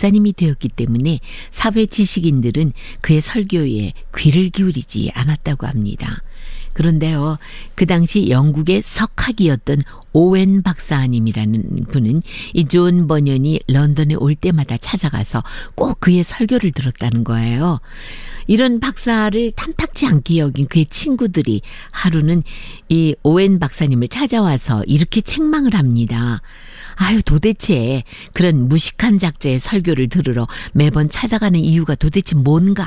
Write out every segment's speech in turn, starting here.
박사님이 되었기 때문에 사회 지식인들은 그의 설교에 귀를 기울이지 않았다고 합니다. 그런데요, 그 당시 영국의 석학이었던 오웬 박사님이라는 분은 이 존 버년이 런던에 올 때마다 찾아가서 꼭 그의 설교를 들었다는 거예요. 이런 박사를 탐탁지 않게 여긴 그의 친구들이 하루는 이 오웬 박사님을 찾아와서 이렇게 책망을 합니다. 아유, 도대체 그런 무식한 작자의 설교를 들으러 매번 찾아가는 이유가 도대체 뭔가?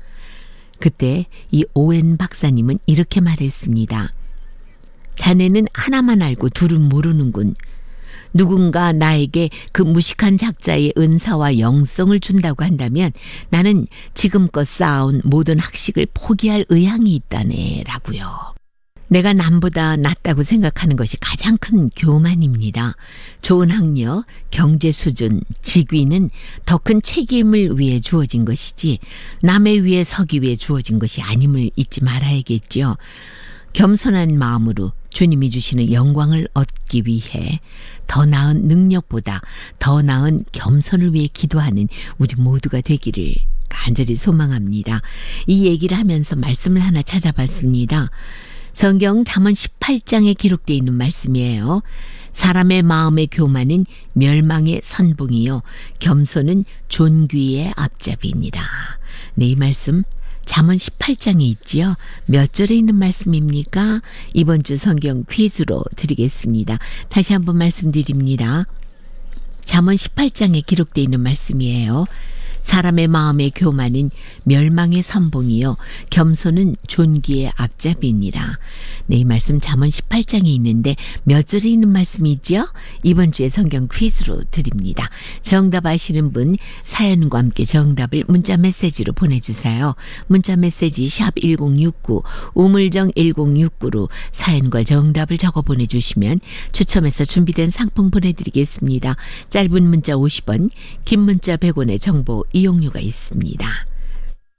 그때 이 오웬 박사님은 이렇게 말했습니다. 자네는 하나만 알고 둘은 모르는군. 누군가 나에게 그 무식한 작자의 은사와 영성을 준다고 한다면 나는 지금껏 쌓아온 모든 학식을 포기할 의향이 있다네 라고요. 내가 남보다 낫다고 생각하는 것이 가장 큰 교만입니다. 좋은 학력, 경제 수준, 직위는 더 큰 책임을 위해 주어진 것이지 남의 위에 서기 위해 주어진 것이 아님을 잊지 말아야겠죠. 겸손한 마음으로 주님이 주시는 영광을 얻기 위해 더 나은 능력보다 더 나은 겸손을 위해 기도하는 우리 모두가 되기를 간절히 소망합니다. 이 얘기를 하면서 말씀을 하나 찾아봤습니다. 성경 잠언 18장에 기록되어 있는 말씀이에요. 사람의 마음의 교만은 멸망의 선봉이요 겸손은 존귀의 앞잡이니라. 네, 이 말씀 잠언 18장에 있지요. 몇 절에 있는 말씀입니까? 이번 주 성경 퀴즈로 드리겠습니다. 다시 한번 말씀드립니다. 잠언 18장에 기록되어 있는 말씀이에요. 사람의 마음의 교만은 멸망의 선봉이요 겸손은 존귀의 앞잡이니라. 네, 이 말씀 잠언 18장에 있는데 몇 절에 있는 말씀이죠? 이번 주에 성경 퀴즈로 드립니다. 정답 아시는 분 사연과 함께 정답을 문자 메시지로 보내주세요. 문자 메시지 샵 1069 우물정 1069로 사연과 정답을 적어 보내주시면 추첨해서 준비된 상품 보내드리겠습니다. 짧은 문자 50원, 긴 문자 100원의 정보 이용료가 있습니다.